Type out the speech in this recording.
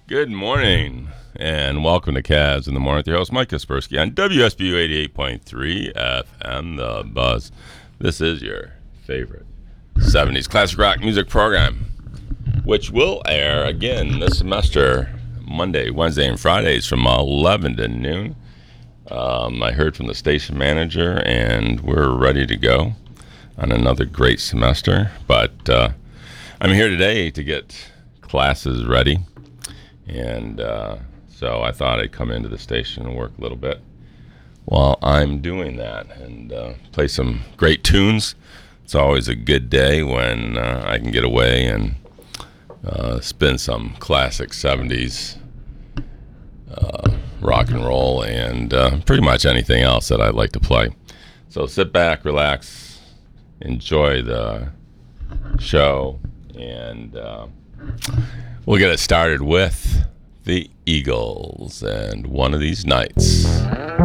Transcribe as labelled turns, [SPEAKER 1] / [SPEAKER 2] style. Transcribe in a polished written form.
[SPEAKER 1] Good morning, and welcome to Cavs in the Morning with your host, Mike Kaspersky, on WSBU 88.3 FM, The Buzz. This is your favorite 70s classic rock music program, which will air again this semester, Monday, Wednesday, and Fridays from 11 to noon. I heard from the station manager, and we're ready to go on another great semester. But I'm here today to get classes ready. And so I thought I'd come into the station and work a little bit while I'm doing that and play some great tunes. It's always a good day when I can get away and spin some classic 70s rock and roll and pretty much anything else that I'd like to play. So sit back, relax, enjoy the show, and we'll get it started with the Eagles and One of These Nights.